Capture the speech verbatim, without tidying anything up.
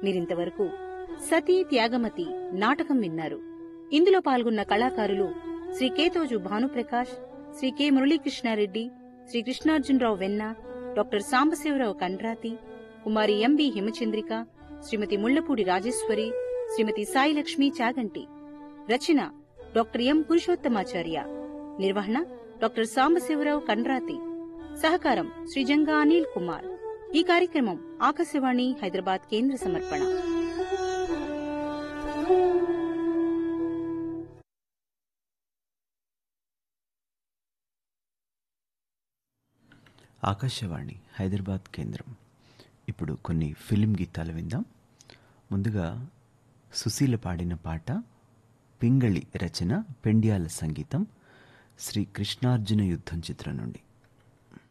మీరింతవరకు సతీ త్యాగమతి నాటకం విన్నారు. ఇందులో పాల్గొన్న కళాకారులు శ్రీ కేతోజు భానుప్రకాష్, శ్రీ కె మురళీకృష్ణారెడ్డి, శ్రీ కృష్ణార్జునరావు వెన్న, డాక్టర్ సాంబశివరావు కండ్రాతి, కుమారి ఎంబి హిమచంద్రిక, శ్రీమతి ముళ్లపూడి రాజేశ్వరి, శ్రీమతి సాయిలక్ష్మి చాగంటి. రచన డాక్టర్ ఎం పురుషోత్తమాచార్య. నిర్వహణ డాక్టర్ సాంబశివరావు కండ్రాతి. సహకారం శ్రీ జంగా అనిల్ కుమార్. ఈ కార్యక్రమం ఆకాశవాణి హైదరాబాద్ కేంద్ర సమర్పణ. ఆకాశవాణి హైదరాబాద్ కేంద్రం. ఇప్పుడు కొన్ని ఫిలిం గీతాలు విందాం. ముందుగా సుశీల పాడిన పాట పింగళి రచన, పెండ్యాల సంగీతం, శ్రీ కృష్ణార్జున యుద్ధం చిత్రం నుండి.